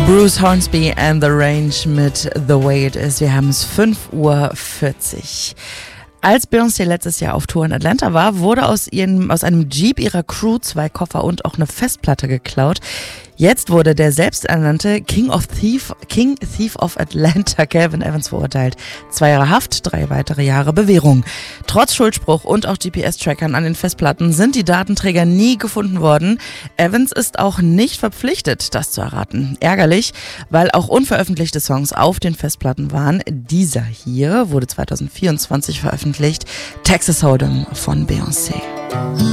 Bruce Hornsby and the Range mit The Way It Is. Wir haben es 5:40 Uhr. Als Beyoncé letztes Jahr auf Tour in Atlanta war, wurde aus einem Jeep ihrer Crew 2 Koffer und auch eine Festplatte geklaut. Jetzt wurde der selbsternannte King Thief of Atlanta, Calvin Evans, verurteilt. 2 Jahre Haft, 3 weitere Jahre Bewährung. Trotz Schuldspruch und auch GPS-Trackern an den Festplatten sind die Datenträger nie gefunden worden. Evans ist auch nicht verpflichtet, das zu erraten. Ärgerlich, weil auch unveröffentlichte Songs auf den Festplatten waren. Dieser hier wurde 2024 veröffentlicht. Texas Hold'em von Beyoncé.